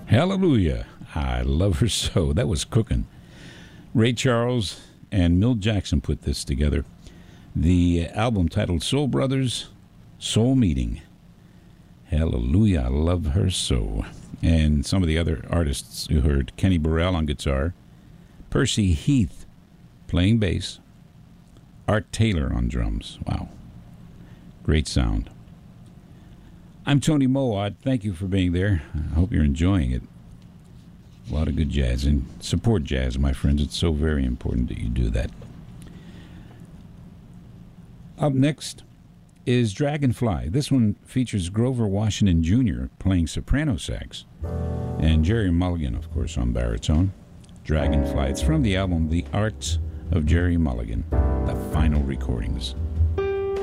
Hallelujah. I love her so. That was cooking. Ray Charles and Milt Jackson put this together. The album titled Soul Brothers, Soul Meeting. Hallelujah. I love her so. And some of the other artists you heard, Kenny Burrell on guitar, Percy Heath playing bass, Art Taylor on drums. Wow. Great sound. I'm Tony Mowat. Thank you for being there. I hope you're enjoying it. A lot of good jazz. And support jazz, my friends. It's so very important that you do that. Up next is Dragonfly. This one features Grover Washington Jr. playing soprano sax. And Jerry Mulligan, of course, on baritone. Dragonfly. It's from the album The Arts of Jerry Mulligan, the final recordings.